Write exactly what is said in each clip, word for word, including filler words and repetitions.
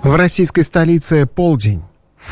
В российской столице полдень.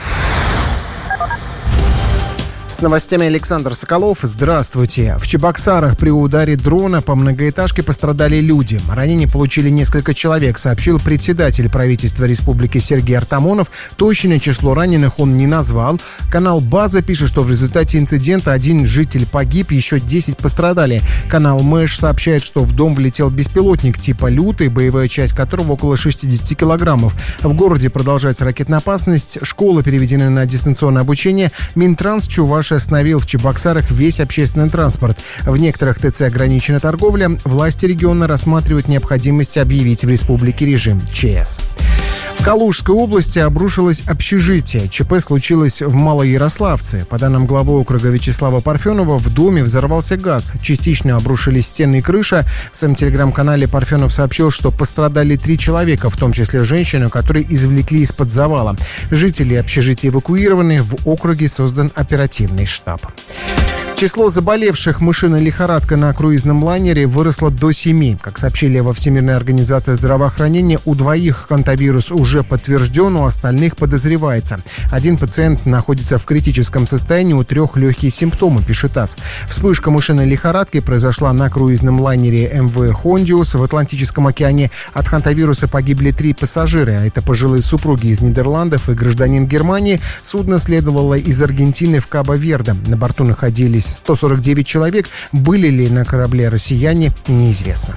С новостями Александр Соколов. Здравствуйте. В Чебоксарах при ударе дрона по многоэтажке пострадали люди. Ранения получили несколько человек, сообщил председатель правительства республики Сергей Артамонов. Точное число раненых он не назвал. Канал «База» пишет, что в результате инцидента один житель погиб, еще десять пострадали. Канал «Мэш» сообщает, что в дом влетел беспилотник типа «Лютый», боевая часть которого около шестьдесят килограммов. В городе продолжается ракетная опасность. Школы переведены на дистанционное обучение. Минтранс Чувашии остановил в Чебоксарах весь общественный транспорт. В некоторых ТЦ ограничена торговля. Власти региона рассматривают необходимость объявить в республике режим ЧС. В Калужской области обрушилось общежитие. ЧП случилось в Малоярославце. По данным главы округа Вячеслава Парфенова, в доме взорвался газ. Частично обрушились стены и крыша. В своем телеграм-канале Парфенов сообщил, что пострадали три человека, в том числе женщину, которые извлекли из-под завала. Жители общежития эвакуированы. В округе создан оперативный штаб. Число заболевших мышиной лихорадкой на круизном лайнере выросло до семи. Как сообщили во Всемирной организации здравоохранения, у двоих хантавирус уже подтвержден, у остальных подозревается. Один пациент находится в критическом состоянии, у трех легкие симптомы, пишет ТАСС. Вспышка мышиной лихорадки произошла на круизном лайнере эм вэ «Хондиус» в Атлантическом океане. От хантавируса погибли три пассажира. Это пожилые супруги из Нидерландов и гражданин Германии. Судно следовало из Аргентины в Кабо-Верде. На борту находились сто сорок девять человек. Были ли на корабле россияне, неизвестно.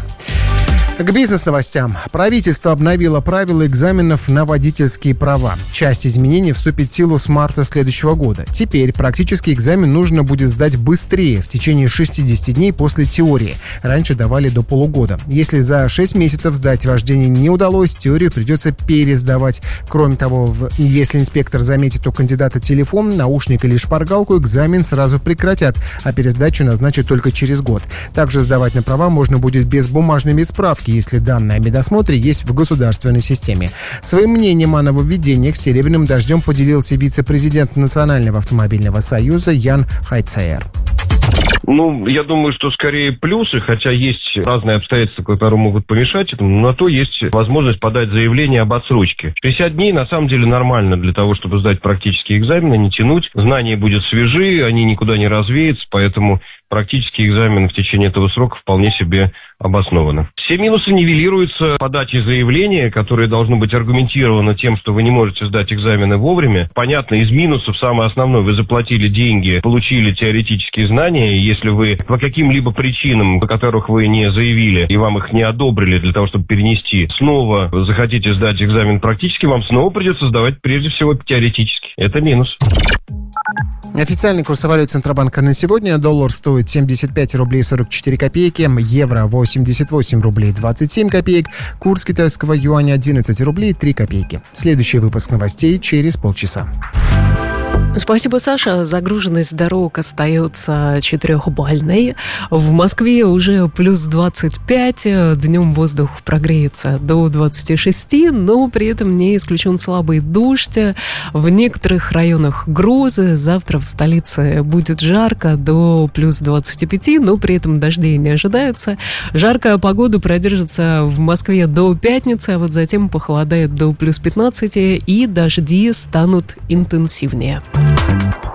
К бизнес-новостям. Правительство обновило правила экзаменов на водительские права. Часть изменений вступит в силу с марта следующего года. Теперь практический экзамен нужно будет сдать быстрее, в течение шестидесяти дней после теории. Раньше давали до полугода. Если за шесть месяцев сдать вождение не удалось, теорию придется пересдавать. Кроме того, если инспектор заметит у кандидата телефон, наушник или шпаргалку, экзамен сразу прекратят, а пересдачу назначат только через год. Также сдавать на права можно будет без бумажной медсправки, если данные о медосмотре есть в государственной системе. Своим мнением о нововведениях с «Серебряным дождем» поделился вице-президент Национального автомобильного союза Ян Хайцаер. Ну, я думаю, что скорее плюсы, хотя есть разные обстоятельства, которые могут помешать этому, но на то есть возможность подать заявление об отсрочке. шестьдесят дней на самом деле нормально для того, чтобы сдать практические экзамены, не тянуть. Знания будут свежи, они никуда не развеются, поэтому практический экзамен в течение этого срока вполне себе обоснованы. Все минусы нивелируются подачей заявления, которое должно быть аргументировано тем, что вы не можете сдать экзамены вовремя. Понятно, из минусов самое основное: вы заплатили деньги, получили теоретические знания, и если вы по каким-либо причинам, по которых вы не заявили, и вам их не одобрили для того, чтобы перенести, снова захотите сдать экзамен практически, вам снова придется сдавать прежде всего теоретически. Это минус. Официальный курс валют Центробанка на сегодня. Доллар стоит семьдесят пять рублей сорок четыре копейки, евро восемьдесят восемь рублей двадцать семь копеек, курс китайского юаня одиннадцать рублей три копейки. Следующий выпуск новостей через полчаса. Спасибо, Саша. Загруженность дорог остается четырехбальной. В Москве уже плюс двадцать пять. Днем воздух прогреется до двадцати шести, но при этом не исключен слабый дождь. В некоторых районах грозы. Завтра в столице будет жарко до плюс двадцати пяти, но при этом дождей не ожидается. Жаркая погода продержится в Москве до пятницы, а вот затем похолодает до плюс пятнадцати, и дожди станут интенсивнее.